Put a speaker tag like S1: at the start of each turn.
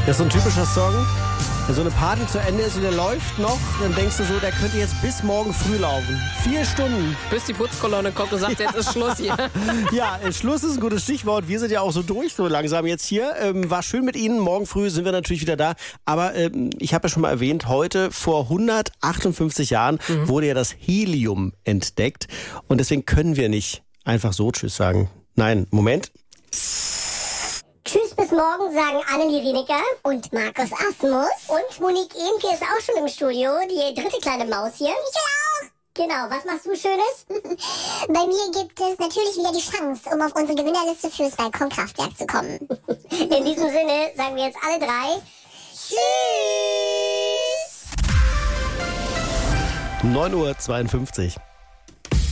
S1: Das ist so ein typischer Song, wenn so eine Party zu Ende ist und der läuft noch, dann denkst du so, der könnte jetzt bis morgen früh laufen. 4 Stunden.
S2: Bis die Putzkolonne kommt und sagt, jetzt ist Schluss hier.
S1: Ja, Schluss ist ein gutes Stichwort. Wir sind ja auch so durch so langsam jetzt hier. War schön mit Ihnen. Morgen früh sind wir natürlich wieder da. Aber ich habe ja schon mal erwähnt, heute vor 158 Jahren wurde ja das Helium entdeckt. Und deswegen können wir nicht einfach so Tschüss sagen. Nein, Moment.
S3: Tschüss bis morgen, sagen Annelie Rieniker und Markus Asmus. Und Monique Ehnke ist auch schon im Studio, die dritte kleine Maus hier. Ich auch. Genau, was machst du Schönes?
S4: Bei mir gibt es natürlich wieder die Chance, um auf unsere Gewinnerliste fürs Balkonkraftwerk zu kommen.
S3: In diesem Sinne sagen wir jetzt alle 3 Tschüss!
S1: 9:52 Uhr.